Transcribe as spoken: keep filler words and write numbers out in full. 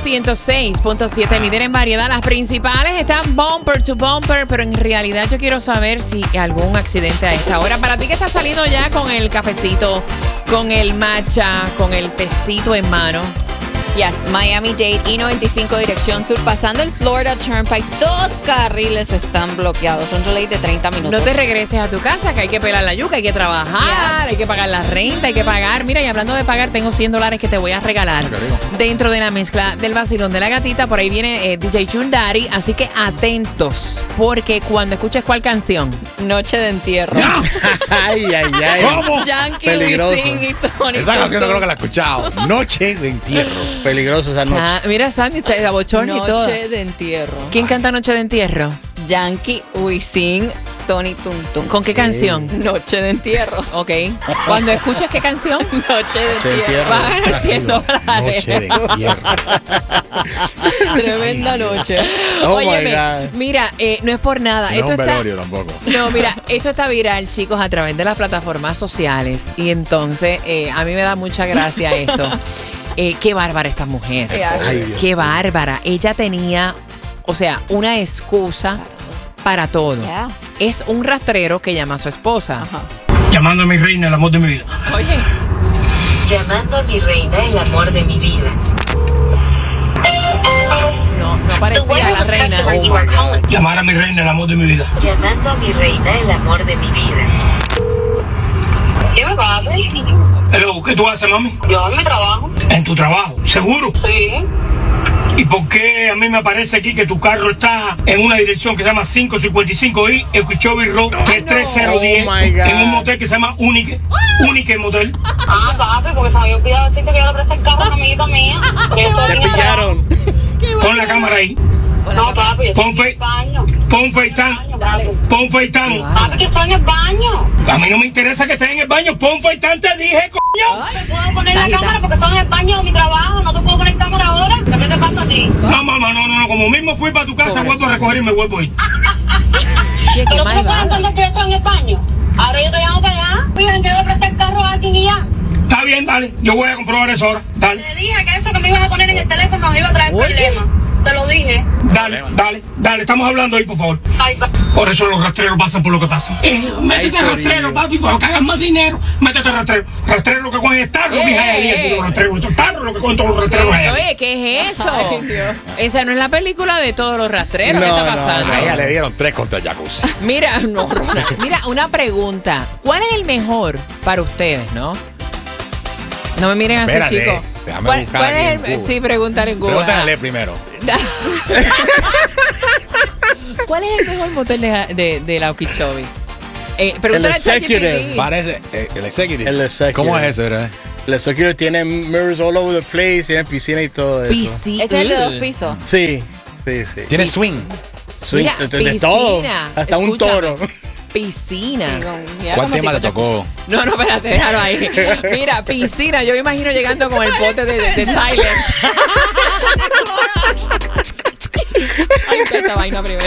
ciento seis punto siete, líder en variedad. Las principales están bumper to bumper, pero en realidad yo quiero saber si algún accidente a esta hora. Para ti que estás saliendo ya con el cafecito, con el matcha, con el tecito en mano. Yes, Miami-Dade, I noventa y cinco dirección sur, pasando el Florida Turnpike. Dos carriles están bloqueados. Son relay de treinta minutos. No te regreses a tu casa, que hay que pelar la yuca, hay que trabajar, yeah. hay que pagar la renta, hay que pagar. Mira, y hablando de pagar, tengo cien dólares que te voy a regalar dentro de la mezcla del vacilón de la gatita. Por ahí viene eh, D J Chundari, así que atentos, porque cuando escuches cuál canción. Noche de entierro. ay, ay, ay. ¿Cómo? Yankee, Peligroso. Wisin y Tony. Esa canción no creo que la he escuchado. Noche de entierro. Peligroso esa noche. Sa- Mira, Sandy, está bochorno y todo. Noche de entierro. ¿Quién canta Noche de Entierro? Yankee, Wisin, Tony Tuntun. ¿Con qué canción? Noche de entierro. Ok. Cuando escuches qué canción, Noche de Noche de entierro. entierro. vas a ganar cien dólares. Noche de entierro. Tremenda noche. Oh my Óyeme, God. mira, eh, no es por nada. No es esto un está, velorio tampoco. no, mira, esto está viral, chicos, a través de las plataformas sociales. Y entonces, eh, a mí me da mucha gracia esto. Eh, qué bárbara esta mujer. Ay, Dios. Qué bárbara. Ella tenía, o sea, una excusa para todo. Yeah. Es un rastrero que llama a su esposa. Ajá. Llamando a mi reina, el amor de mi vida. Oye, Llamando a mi reina, el amor de mi vida. no, no parecía la reina. Llamar a mi reina, el amor de mi vida. Llamando a mi reina, el amor de mi vida. ¿Qué me papi? Hello, ¿qué tú haces, mami? Yo en mi trabajo. En tu trabajo, ¿seguro? Sí. ¿Y por qué a mí me aparece aquí que tu carro está en una dirección que se llama cinco cincuenta y cinco I, Escuchovi Road, tres tres cero uno cero, Oh, my God. en un motel que se llama Unique, Unique Motel? Ah, papi, porque se me había olvidado decirte que yo le presté el carro a una amiguita mía. Pero yo estoy Te en el trabajo. pillaron. Pon la cámara ahí. No, papi, yo estoy Pon en fe- el baño. Pon FaceTime. Papi. Pon FaceTime. Papi, que estoy en el baño. A mí no me interesa que estés en el baño. Pon FaceTime, te dije, coño. No te puedo poner la Agita. cámara porque estoy en el baño de mi trabajo. No te puedo poner cámara ahora. ¿Qué te pasa a ti? No, mamá, no, no, no. Como mismo fui para tu casa, vuelvo a recoger y me vuelvo a ir. Oye, qué Pero tú no puedes malvada. entender que yo estoy en el baño. Ahora yo te llamo para allá. Fíjate que yo le presté el carro a alguien y ya. Está bien, dale. Yo voy a comprobar eso ahora. Dale. Te dije que eso que me ibas a poner en el teléfono nos iba a traer Oye. problemas. Te lo dije. Dale, dale, dale, estamos hablando ahí, por favor. Ay, pa- Por eso los rastreros pasan por lo que pasan. Eh, métete Ay, rastrero, Corillo. papi, para que hagas más dinero. Métete rastrero. Rastrero lo que cogen es tarro, Eh, mija, ahí, eh. los rastreros. Estos tarros lo que cogen todos los rastreros. Eh, ahí. Oye, ¿qué es eso? Ay, Dios. Esa no es la película de todos los rastreros. ¿Qué No, está no, pasando? A ella le dieron tres contra el jacuzzi. Mira, no, Rona. Mira, una pregunta. ¿Cuál es el mejor para ustedes, no? No me miren así, Espérate, chicos. déjame ¿Cuál, buscar cuál aquí es en el, Google. sí, preguntar en Google. Pregúntale a primero. ¿Cuál es el mejor motel de, de, de la Okeechobee? Eh, pregúntale a executive. ChatGPT. Parece eh, el executive. El executive. ¿Cómo es ese, verdad? El security tiene mirrors all over the place, tiene piscina y todo eso. Piscina. Ese es el de dos pisos. Sí, sí, sí. Tiene swing. Swing, Mira, de, de piscina. todo. Hasta un Escúchame. toro. Piscina. ¿Cuál tema te tocó? No, no, espérate, déjalo ahí. Mira, piscina. Yo me imagino llegando con el bote de, de, de Tyler. Ay, esta vaina primero.